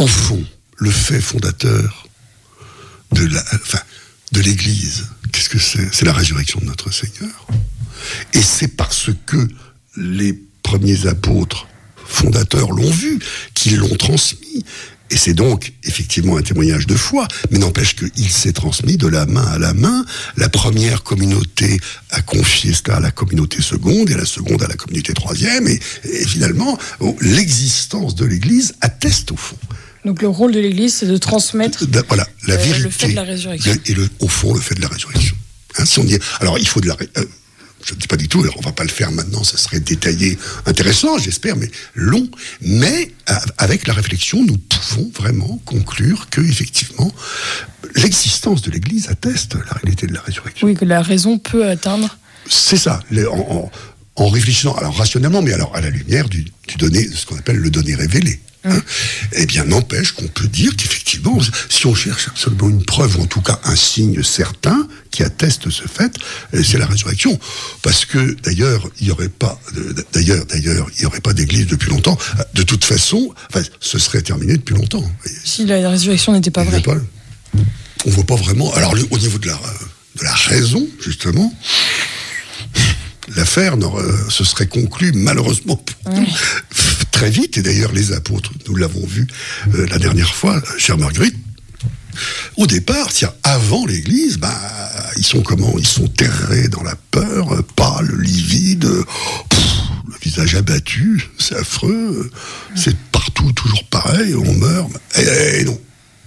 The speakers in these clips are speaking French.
au fond, le fait fondateur de l'Église, qu'est-ce que c'est ? C'est la résurrection de notre Seigneur. Et c'est parce que les premiers apôtres fondateurs l'ont vu, qu'ils l'ont transmis. Et c'est donc effectivement un témoignage de foi, mais n'empêche qu'il s'est transmis de la main à la main. La première communauté a confié cela à la communauté seconde, et la seconde à la communauté troisième, et finalement, l'existence de l'Église atteste au fond. Donc le rôle de l'Église, c'est de transmettre voilà, la vérité, le fait de la résurrection. Et au fond, le fait de la résurrection. Si on dit, alors il faut de la... je ne dis pas du tout, alors on ne va pas le faire maintenant, ça serait détaillé, intéressant, j'espère, mais long. Mais avec la réflexion, nous pouvons vraiment conclure que, effectivement, l'existence de l'Église atteste la réalité de la résurrection. Oui, que la raison peut atteindre. C'est ça, en réfléchissant, alors rationnellement, mais alors à la lumière du donné, ce qu'on appelle le donné révélé. Eh bien, n'empêche qu'on peut dire qu'effectivement, si on cherche absolument une preuve, ou en tout cas un signe certain qui atteste ce fait, c'est la résurrection. Parce que d'ailleurs, il n'y aurait pas d'église depuis longtemps. De toute façon, ce serait terminé depuis longtemps. Si la résurrection n'était pas vraie. On ne voit pas vraiment. Alors, au niveau de la raison, justement, l'affaire se serait conclue malheureusement très vite, et d'ailleurs les apôtres, nous l'avons vu la dernière fois, chère Marguerite, au départ, avant l'Église, ils sont comment ? Ils sont terrés dans la peur, pâles, livides, le visage abattu, c'est affreux, c'est partout toujours pareil, on meurt, et non.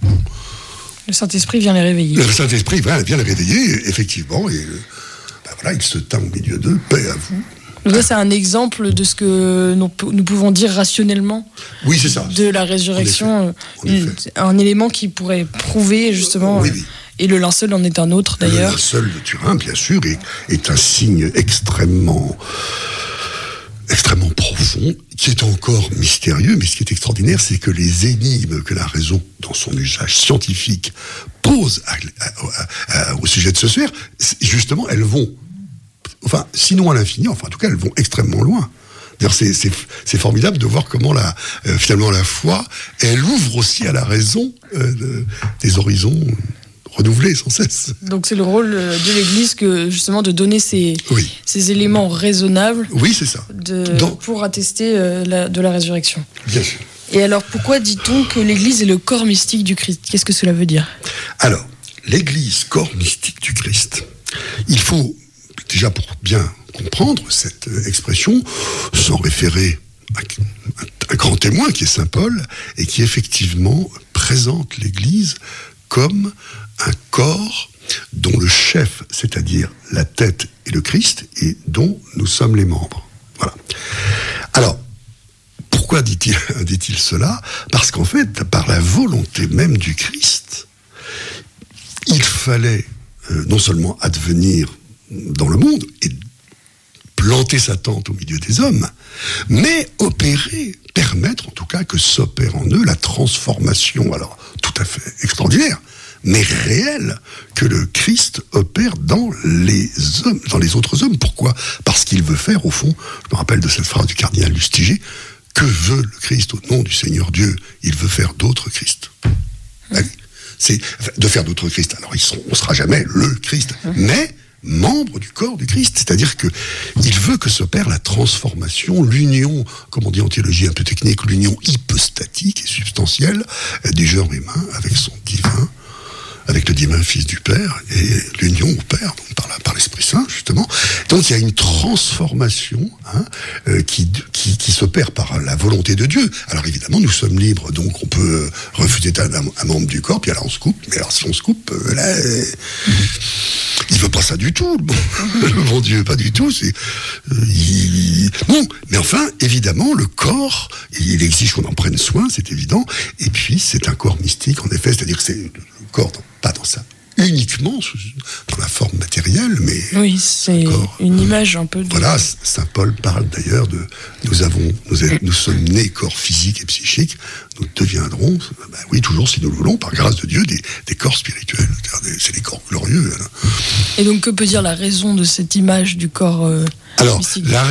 Le Saint-Esprit vient les réveiller. Le Saint-Esprit vient les réveiller, effectivement, et il se tint au milieu d'eux, paix à vous. Donc là, c'est un exemple de ce que nous pouvons dire rationnellement. Oui, c'est ça. De la résurrection. En effet. Un élément qui pourrait prouver, justement. Oui. Et le linceul en est un autre, d'ailleurs. Le linceul de Turin, bien sûr, est un signe extrêmement profond, qui est encore mystérieux, mais ce qui est extraordinaire, c'est que les énigmes que la raison, dans son usage scientifique, pose au sujet de ce sphère, justement, elles vont, sinon à l'infini, en tout cas, elles vont extrêmement loin. D'ailleurs, c'est formidable de voir comment finalement la foi, elle ouvre aussi à la raison des horizons renouvelés sans cesse. Donc c'est le rôle de l'Église justement de donner ces éléments raisonnables. Oui, c'est ça. Pour attester de la résurrection. Bien sûr. Et alors pourquoi dit-on que l'Église est le corps mystique du Christ ? Qu'est-ce que cela veut dire ? Alors, l'Église, corps mystique du Christ, il faut déjà, pour bien comprendre cette expression, s'en référer à un grand témoin qui est saint Paul, et qui effectivement présente l'Église comme un corps dont le chef, c'est-à-dire la tête, est le Christ, et dont nous sommes les membres. Voilà. Alors, pourquoi dit-il cela ? Parce qu'en fait, par la volonté même du Christ, il fallait non seulement advenir dans le monde et planter sa tente au milieu des hommes, mais permettre en tout cas que s'opère en eux la transformation, alors tout à fait extraordinaire, mais réelle, que le Christ opère dans les hommes, dans les autres hommes. Pourquoi ? Parce qu'il veut faire, au fond, je me rappelle de cette phrase du cardinal Lustiger, que veut le Christ au nom du Seigneur Dieu ? Il veut faire d'autres Christ. C'est de faire d'autres Christ. Alors on ne sera jamais le Christ, mais membre du corps du Christ, c'est-à-dire que il veut que s'opère la transformation, l'union, comme on dit en théologie un peu technique, l'union hypostatique et substantielle des genres humains avec son divin, avec le divin Fils du Père, et l'union au Père, donc par l'Esprit Saint, justement. Donc il y a une transformation qui s'opère par la volonté de Dieu. Alors évidemment, nous sommes libres, donc on peut refuser un membre du corps, puis alors on se coupe. Mais alors si on se coupe, là, il veut pas ça du tout, le bon Dieu, pas du tout. Bon, mais enfin, évidemment, le corps, il exige qu'on en prenne soin, c'est évident. Et puis, c'est un corps mystique, en effet, c'est-à-dire que c'est le corps, pas dans ça, uniquement dans la forme matérielle, mais oui, c'est une image un peu de... Voilà, saint Paul parle d'ailleurs de nous sommes nés corps physiques et psychiques, nous deviendrons, oui, toujours si nous le voulons, par grâce de Dieu, des corps spirituels, c'est des corps glorieux. Hein. Et donc que peut dire la raison de cette image du corps mystique ?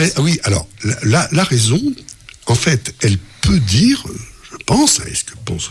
La raison, en fait, elle peut dire, je pense, est-ce que pense